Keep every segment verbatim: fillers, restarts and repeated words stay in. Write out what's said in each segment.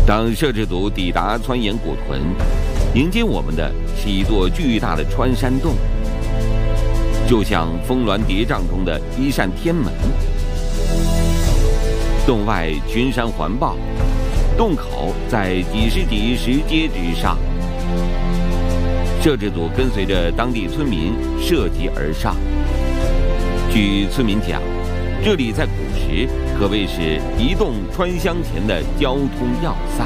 当摄制组抵达川岩古屯，迎接我们的是一座巨大的穿山洞，就像峰峦叠嶂中的一扇天门。洞外群山环抱，洞口在几十级石阶之上。摄制组跟随着当地村民涉级而上。据村民讲，这里在古时可谓是移动川湘黔的交通要塞。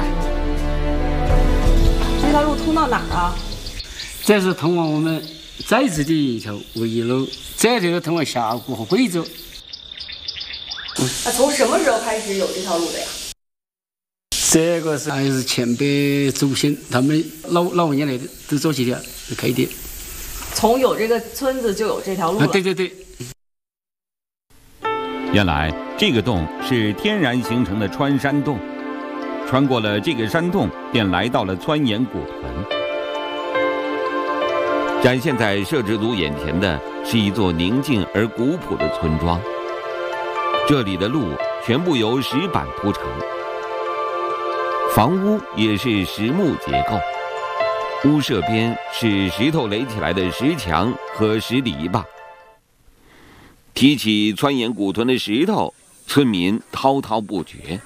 这条路通到哪儿啊？ 这是通往我们在此的一条唯一路，这就是通往峡谷和贵州。 那从什么时候开始有这条路的呀？ 这个是还是前辈祖先他们老老年来的都做起的开的。 从有这个村子就有这条路了。 啊，对对对。 原来这个洞是天然形成的穿山洞，穿过了这个山洞，便来到了川岩古屯。展现在摄制组眼前的是一座宁静而古朴的村庄，这里的路全部由石板铺成，房屋也是实木结构，屋舍边是石头垒起来的石墙和石篱笆。提起川岩古屯的石头，村民滔滔不绝。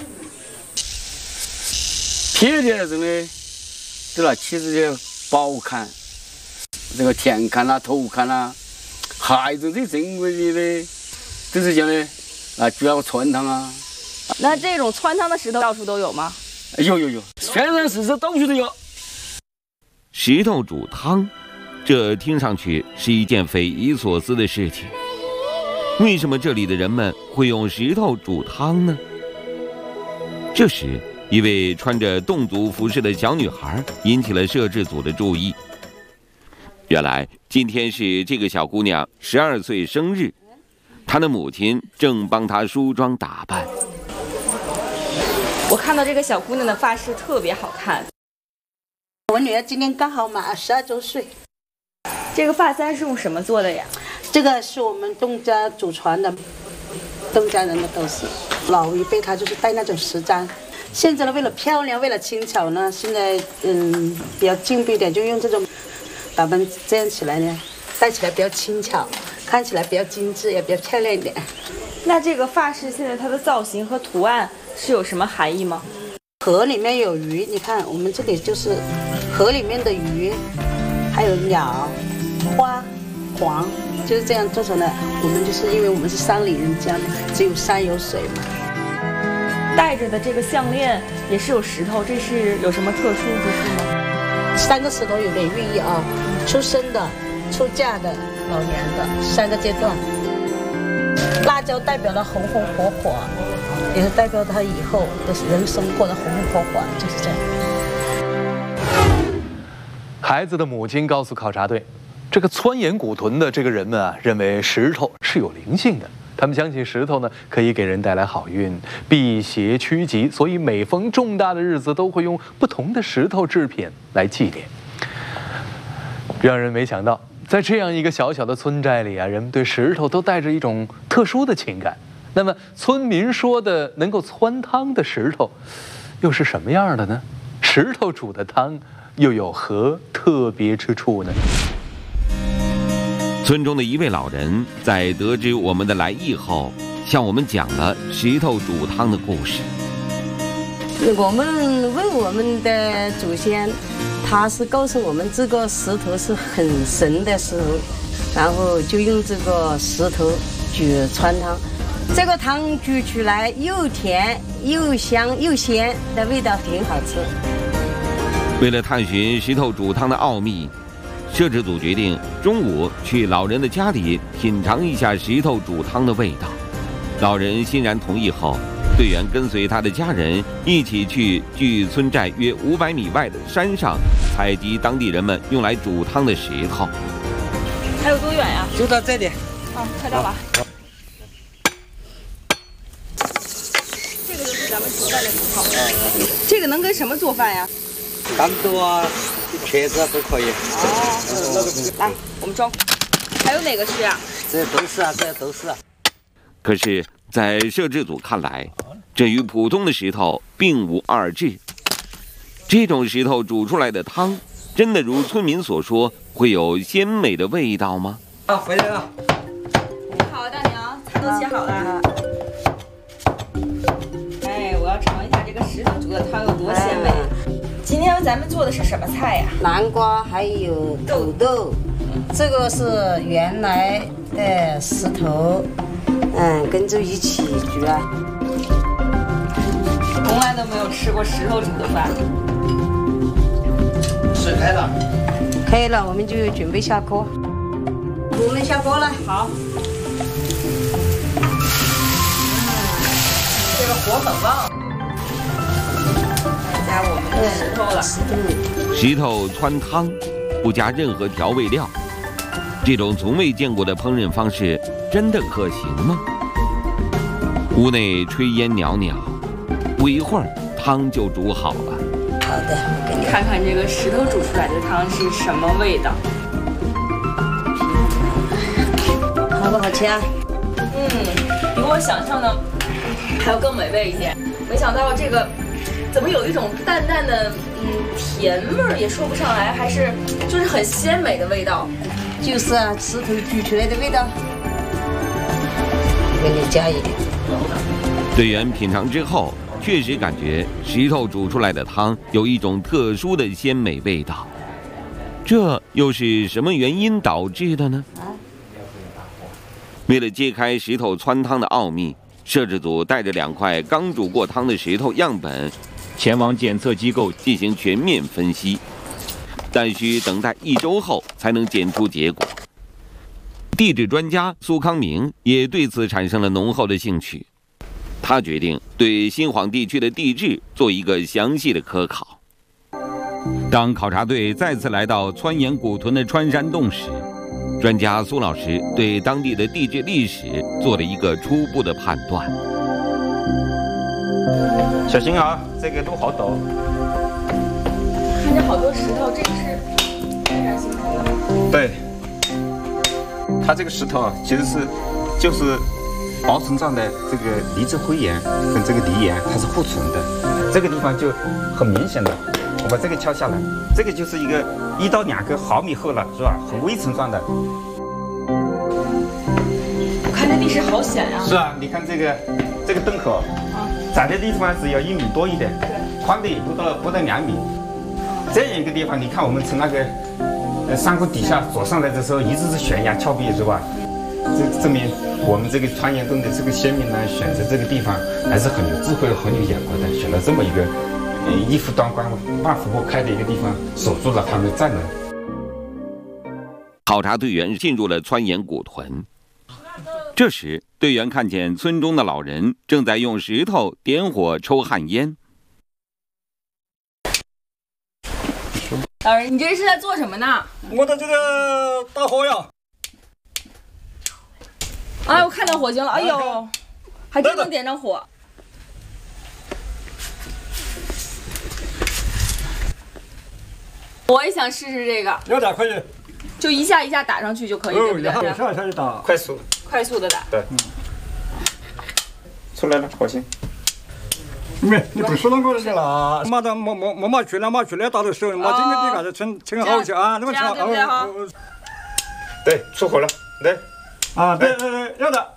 撇的那种呢，对了，其实就宝坎，这个田坎啦、头坎啦，还有这珍贵的呢，都是讲的啊，主要穿汤啊。 那这种穿汤的石头到处都有吗？ 有有有，全山石头到处都有。 石头煮汤，这听上去是一件匪夷所思的事情。为什么这里的人们会用石头煮汤呢？这时，一位穿着侗族服饰的小女孩引起了摄制组的注意。原来今天是这个小姑娘十二岁生日，她的母亲正帮她梳妆打扮。 我看到这个小姑娘的发饰特别好看。 我女儿今年刚好满十二周岁。 这个发簪是用什么做的呀？ 这个是我们侗家祖传的，侗家人的都是老一辈他就是戴那种石簪。现在呢，为了漂亮，为了轻巧呢，现在嗯比较进步一点，就用这种打扮这样起来呢，戴起来比较轻巧，看起来比较精致，也比较漂亮一点。 那这个发饰现在它的造型和图案是有什么含义吗？ 河里面有鱼，你看我们这里就是河里面的鱼，还有鸟、花、黄。就是这样做成的。我们就是因为我们是山里人家嘛，只有山有水嘛。 戴着的这个项链也是有石头，这是有什么特殊之处吗？ 三个石头有点寓意啊，出生的、出嫁的、老年的三个阶段。辣椒代表了红红火火，也是代表他以后的人生过得红红火火，就是这样。 孩子的母亲告诉考察队，这个川岩古屯的这个人们啊，认为石头是有灵性的，他们相信石头呢可以给人带来好运、辟邪驱吉，所以每逢重大的日子都会用不同的石头制品来祭奠。让人没想到，在这样一个小小的村寨里啊，人们对石头都带着一种特殊的情感。那么，村民说的能够汆汤的石头，又是什么样的呢？石头煮的汤又有何特别之处呢？ 村中的一位老人在得知我们的来意后，向我们讲了石头煮汤的故事。 我们问我们的祖先，他是告诉我们这个石头是很神的石头，然后就用这个石头煮川汤。这个汤煮出来又甜又香又鲜，的味道挺好吃。 为了探寻石头煮汤的奥秘，摄制组决定中午去老人的家里品尝一下石头煮汤的味道。老人欣然同意后，队员跟随他的家人一起去距村寨约五百米外的山上采集当地人们用来煮汤的石头。 还有多远呀？ 就到这里。 啊，快到吧。这个就是咱们煮饭的石头。这个能跟什么做饭呀？ 干豆啊，茄子啊都可以。 哦，来，我们装。还有哪个是啊？ 这都是啊，这都是啊。 可是，在摄制组看来，这与普通的石头并无二致。 这种石头煮出来的汤，真的如村民所说，会有鲜美的味道吗？ 啊，回来了。 好，大娘，菜都切好了。哎，我要尝一下这个石头煮的汤有多鲜美。今天咱们做的是什么菜呀？ 南瓜还有土豆，这个是原来的石头，嗯，跟着一起煮啊。 从来都没有吃过石头煮的饭。 水开了， 可以了，我们就准备下锅。我们下锅了。 好。这个火很旺。加我们的石头了。 石头汆汤，不加任何调味料，这种从未见过的烹饪方式，真的可行吗？屋内炊烟袅袅，不一会儿汤就煮好了。 好的，我给你看看这个石头煮出来的汤是什么味道。 好不好吃啊？ 嗯，比我想象的还要更美味一些。没想到这个怎么有一种淡淡的嗯甜味儿，也说不上来，还是就是很鲜美的味道。 就是啊，石头煮出来的味道。给你加一点。 队员品尝之后，确实感觉石头煮出来的汤有一种特殊的鲜美味道。这又是什么原因导致的呢？为了揭开石头汆汤的奥秘，摄制组带着两块刚煮过汤的石头样本，前往检测机构进行全面分析，但需等待一周后才能检出结果。地质专家苏康明也对此产生了浓厚的兴趣，他决定对新晃地区的地质做一个详细的科考。当考察队再次来到川岩古屯的穿山洞时，专家苏老师对当地的地质历史做了一个初步的判断。 小心啊，这个路好陡。 看见好多石头，这个是天然形成的吗？ 对，它这个石头啊，其实是就是薄层状的这个离子灰岩跟这个泥岩它是互存的，这个地方就很明显的。我把这个敲下来，这个就是一个一到两个毫米厚了，是吧？很微层状的。 我看这地势好险呀！ 是啊，你看这个这个洞口，啊，窄的地方只有一米多一点，宽的也不到不到两米。这样一个地方，你看我们从那个呃山谷底下走上来的时候，一直是悬崖峭壁，是吧？这证明我们这个川岩洞的这个先民呢，选择这个地方还是很有智慧、很有眼光的，选了这么一个。一夫当关、万夫莫开的一个地方，守住了他们的战能。 考察队员进入了川岩古屯，这时队员看见村中的老人正在用石头点火抽旱烟。 老人，你这是在做什么呢？ 我的这个大火呀！ 哎，我看到火星了，哎呦，还真能点着火。我也想试试这个， 要打可以， 就一下一下打上去就可以，对不对？ 一下一下就打， 快速， 快速的打。 对，嗯，出来了，火星。 没，你不说那个去了，马上马马马马去了，马去了，打的时候，马今天你看这称称好些啊，那么称啊。 对，出火了，对， 啊，对对对，要的。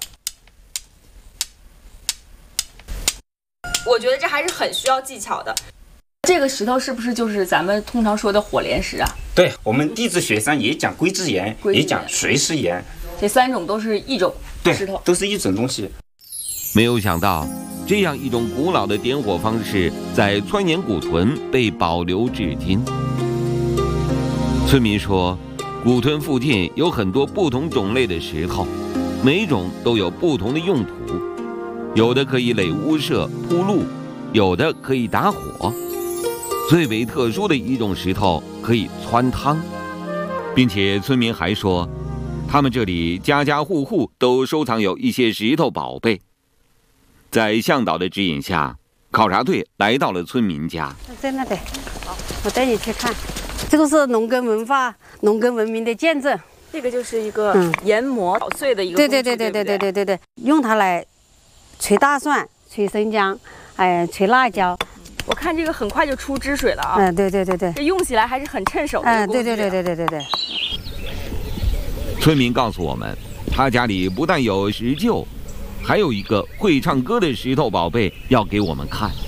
我觉得这还是很需要技巧的。这个石头是不是就是咱们通常说的火莲石啊？ 对，我们地质学上也讲硅质岩，也讲碎石岩， 这三种都是一种石头， 都是一种东西。 没有想到，这样一种古老的点火方式，在川岩古屯被保留至今。村民说，古屯附近有很多不同种类的石头，每种都有不同的用途，有的可以垒屋舍铺路，有的可以打火。最为特殊的一种石头可以汆汤，并且村民还说，他们这里家家户户都收藏有一些石头宝贝。在向导的指引下，考察队来到了村民家。 在那边，好，我带你去看。这个是农耕文化、农耕文明的见证。 这个就是一个研磨捣碎的一个对对对对对对对对对，用它来捶大蒜、捶生姜，哎，捶辣椒。 我看这个很快就出汁水了啊。 嗯，对对对对。 这用起来还是很趁手的。 嗯，对对对对对对对。 村民告诉我们，他家里不但有石臼，还有一个会唱歌的石头宝贝要给我们看。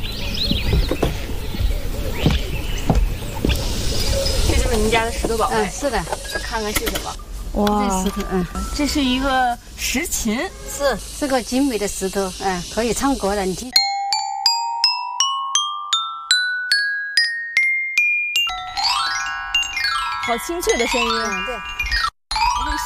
这就是您家的石头宝贝。 嗯，是的。 看看是什么？ 哇，这石头，嗯， 这是一个石琴， 是是个精美的石头，嗯，可以唱歌的，你听。 好清脆的声音。 嗯，对。